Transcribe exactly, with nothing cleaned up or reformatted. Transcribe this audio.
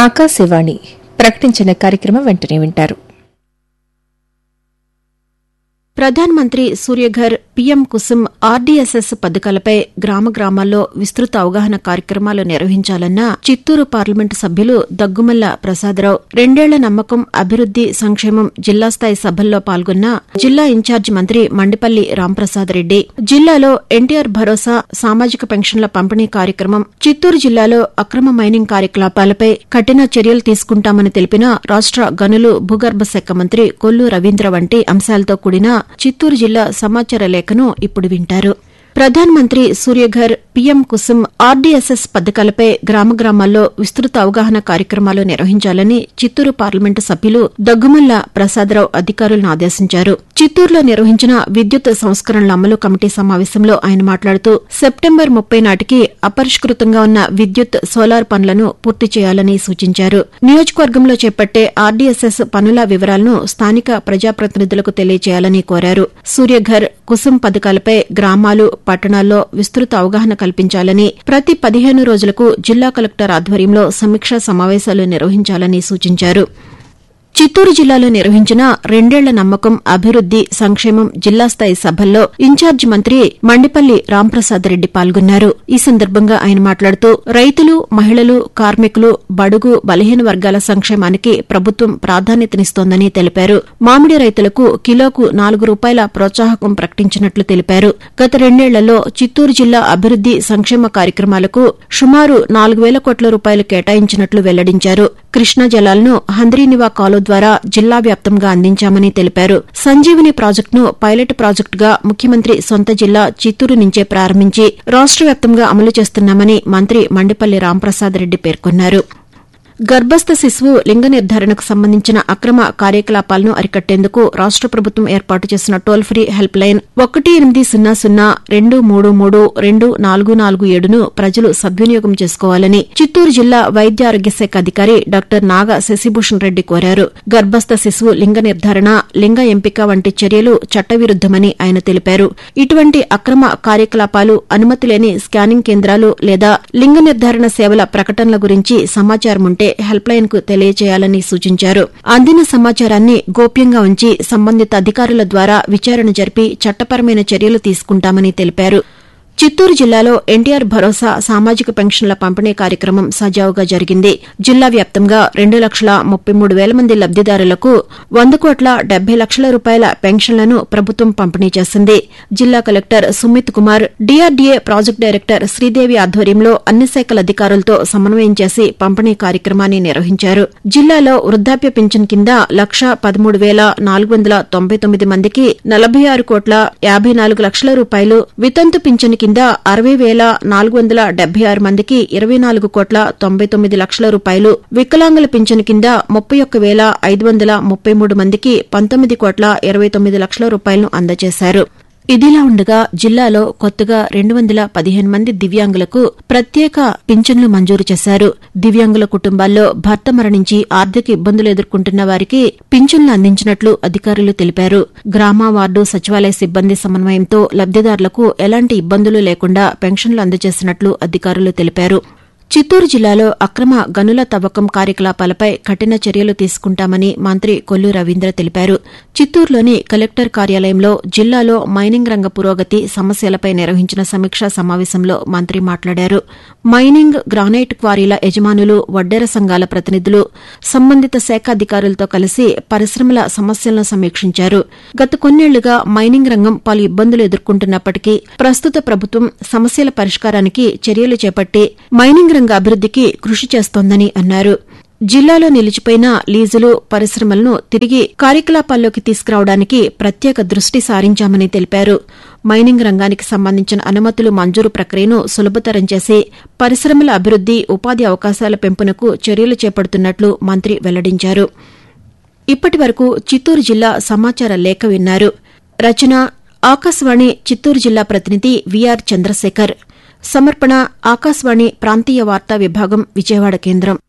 ఆకాశవాణి ప్రకటించిన కార్యక్రమం వెంటనే వింటారు. ప్రధాన్ మంత్రి సూర్యఘర్, పీఎం కుసుమ్, ఆర్డీఎస్ఎస్ పథకాలపై గ్రామ గ్రామాల్లో విస్తృత అవగాహన కార్యక్రమాలు నిర్వహించాలన్న చిత్తూరు పార్లమెంటు సభ్యులు దగ్గుమల్ల ప్రసాదరావు రెండేళ్ల నమ్మకం, అభివృద్ది, సంక్షేమం జిల్లా స్థాయి సభల్లో పాల్గొన్న జిల్లా ఇన్ఛార్జి మంత్రి మండిపల్లి రాంప్రసాద్ రెడ్డి జిల్లాలో ఎన్టీఆర్ భరోసా, సామాజిక పెన్షన్ల పంపిణీ కార్యక్రమం, చిత్తూరు జిల్లాలో అక్రమ మైనింగ్ కార్యకలాపాలపై కఠిన చర్యలు తీసుకుంటామని తెలిపిన రాష్ట గనులు, భూగర్భ శాఖ మంత్రి కొల్లు రవీంద్ర వంటి అంశాలతో కూడిన చిత్తూరు జిల్లా సమాచార లేఖను ఇప్పుడు వింటారు. ప్రధాన్ మంత్రి సూర్యఘర్, పీఎం కుసుమ్, ఆర్డీఎస్ఎస్ పథకాలపై గ్రామ గ్రామాల్లో విస్తృత అవగాహన కార్యక్రమాలు నిర్వహించాలని చిత్తూరు పార్లమెంటు సభ్యులు దగ్గుమల్ల ప్రసాదరావు అధికారులను ఆదేశించారు. చిత్తూరులో నిర్వహించిన విద్యుత్ సంస్కరణల అమలు కమిటీ సమావేశంలో ఆయన మాట్లాడుతూ సెప్టెంబర్ ముప్పై నాటికి అపరిష్కృతంగా ఉన్న విద్యుత్, సోలార్ పనులను పూర్తి చేయాలని సూచించారు. నియోజకవర్గంలో చేపట్టే ఆర్డీఎస్ఎస్ పనుల వివరాలను స్థానిక ప్రజాప్రతినిధులకు తెలియజేయాలని కోరారు. సూర్యఘర్, కుసుమ్ పథకాలపై గ్రామాలు, పట్టణాల్లో విస్తృత అవగాహన కల్పించాలని, ప్రతి పదిహేను రోజులకు జిల్లా కలెక్టర్ ఆధ్వర్యంలో సమీక్షా సమావేశాలు నిర్వహించాలని సూచించారు. చిత్తూరు జిల్లాలో నిర్వహించిన రెండేళ్ల నమ్మకం, అభివృద్ది, సంక్షేమం జిల్లా స్థాయి సభల్లో ఇన్ఛార్జి మంత్రి మండిపల్లి రాంప్రసాద్ రెడ్డి పాల్గొన్నారు. ఈ సందర్భంగా ఆయన మాట్లాడుతూ రైతులు, మహిళలు, కార్మికులు, బడుగు, బలహీన వర్గాల సంక్షేమానికి ప్రభుత్వం ప్రాధాన్యతనిస్తోందని తెలిపారు. మామిడి రైతులకు కిలోకు నాలుగు రూపాయల ప్రోత్సాహకం ప్రకటించినట్లు తెలిపారు. గత రెండేళ్లలో చిత్తూరు జిల్లా అభివృద్ది, సంక్షేమ కార్యక్రమాలకు సుమారు నాలుగు వేల కోట్ల రూపాయలు కేటాయించినట్లు వెల్లడించారు. కృష్ణా జలాలను హంద్రీనివా కాలువ ద్వారా జిల్లా వ్యాప్తంగా అందించామని తెలిపారు. సంజీవని ప్రాజెక్టును పైలట్ ప్రాజెక్టుగా ముఖ్యమంత్రి సొంత జిల్లా చిత్తూరు నుంచే ప్రారంభించి రాష్ట వ్యాప్తంగా అమలు చేస్తున్నామని మంత్రి మండిపల్లి రాంప్రసాద్ రెడ్డి పేర్కొన్నారు. గర్భస్థ శిశువు లింగ నిర్ధారణకు సంబంధించిన అక్రమ కార్యకలాపాలను అరికట్టేందుకు రాష్ట ప్రభుత్వం ఏర్పాటు చేసిన టోల్ ఫ్రీ హెల్ప్ లైన్ ఒకటి ఎనిమిది సున్నా సున్నా రెండు మూడు మూడు రెండు నాలుగు నాలుగు ఏడును ప్రజలు సద్వినియోగం చేసుకోవాలని చిత్తూరు జిల్లా వైద్య ఆరోగ్య శాఖ అధికారి డాక్టర్ నాగ శశిభూషణ్ రెడ్డి కోరారు. గర్భస్థ శిశువు లింగ నిర్ధారణ, లింగ ఎంపిక వంటి చర్యలు చట్టవిరుద్దమని ఆయన తెలిపారు. ఇటువంటి అక్రమ కార్యకలాపాలు, అనుమతి లేని స్కానింగ్ కేంద్రాలు లేదా లింగ నిర్ధారణ సేవల ప్రకటనల గురించి సమాచారం ఉంటే హెల్ప్ లైన్ కు తెలియజేయాలని సూచించారు. అందిన సమాచారాన్ని గోప్యంగా ఉంచి సంబంధిత అధికారుల ద్వారా విచారణ జరిపి చట్టపరమైన చర్యలు తీసుకుంటామని తెలిపారు. చిత్తూరు జిల్లాలో ఎన్టీఆర్ భరోసా, సామాజిక పెన్షన్ల పంపిణీ కార్యక్రమం సజావుగా జరిగింది. జిల్లా వ్యాప్తంగా రెండు లక్షల ముప్పై మూడు వేల మంది లబ్దిదారులకు వంద కోట్ల డెబ్బై లక్షల రూపాయల పెన్షన్లను ప్రభుత్వం పంపిణీ చేసింది. జిల్లా collector Sumit Kumar, DRDA project director Sridevi ఆధ్వర్యంలో అన్ని శాఖల అధికారులతో సమన్వయం చేసి పంపిణీ కార్యక్రమాన్ని నిర్వహించారు. జిల్లాలో వృద్దాప్య పింఛన్ కింద లక్ష పదమూడు వేల నాలుగు వందల తొంభై తొమ్మిది మందికి నలభై ఆరు కోట్ల యాబై నాలుగు లక్షల రూపాయలు, వితంతు పింఛన్ కింద అరవై వేల నాలుగు వందల డెబ్బై ఆరు మందికి ఇరవై నాలుగు కోట్ల తొంభై తొమ్మిది లక్షల రూపాయలు, వికలాంగుల పింఛన్ కింద ముప్పై ఒక్క వేల ఐదు వందల ముప్పై మూడు మందికి పంతొమ్మిది కోట్ల ఇరవై తొమ్మిది లక్షల రూపాయలను అందజేశారు. ఇదిలా ఉండగా జిల్లాలో కొత్తగా రెండు వందల పదిహేను మంది దివ్యాంగులకు ప్రత్యేక పింఛన్లు మంజూరు చేశారు. దివ్యాంగుల కుటుంబాల్లో భర్త మరణించి ఆర్థిక ఇబ్బందులు ఎదుర్కొంటున్న వారికి పింఛన్లు అందించినట్లు అధికారులు తెలిపారు. గ్రామ, వార్డు, సచివాలయ సిబ్బంది సమన్వయంతో లబ్దిదారులకు ఎలాంటి ఇబ్బందులు లేకుండా పెన్షన్లు అందజేసినట్లు అధికారులు తెలిపారు. చిత్తూరు జిల్లాలో అక్రమ గనుల తవ్వకం కార్యకలాపాలపై కఠిన చర్యలు తీసుకుంటామని మంత్రి కొల్లు రవీంద్ర తెలిపారు. చిత్తూరులోని కలెక్టర్ కార్యాలయంలో జిల్లాలో మైనింగ్ రంగ పురోగతి, సమస్యలపై నిర్వహించిన సమీక్షా సమావేశంలో మంత్రి మాట్లాడారు. మైనింగ్, గ్రానైట్ క్వారీల యజమానులు, వడ్డెర సంఘాల ప్రతినిధులు, సంబంధిత శాఖ అధికారులతో కలిసి పరిశ్రమల సమస్యలను సమీక్షించారు. గత కొన్నేళ్లుగా మైనింగ్ రంగం పలు ఇబ్బందులు ఎదుర్కొంటున్నప్పటికీ ప్రస్తుత ప్రభుత్వం సమస్యల పరిష్కారానికి చర్యలు చేపట్టి మైనింగ్ రంగ అభివృద్దికి కృషి చేస్తోందని అన్నారు. జిల్లాలో నిలిచిపోయిన లీజులు, పరిశ్రమలను తిరిగి కార్యకలాపాల్లోకి తీసుకురావడానికి ప్రత్యేక దృష్టి సారించామని తెలిపారు. మైనింగ్ రంగానికి సంబంధించిన అనుమతులు మంజూరు ప్రక్రియను సులభతరం చేసి పరిశ్రమల అభివృద్ది, ఉపాధి అవకాశాల పెంపునకు చర్యలు చేపడుతున్నట్లు మంత్రి వెల్లడించారు. ఇప్పటి వరకు చిత్తూరు జిల్లా సమాచార లేఖ విన్నారు. రచన ఆకాశవాణి చిత్తూరు జిల్లా ప్రతినిధి విఆర్ చంద్రశేఖర్. సమర్పణ ఆకాశవాణి ప్రాంతీయ వార్తా విభాగం, విజయవాడ కేంద్రం.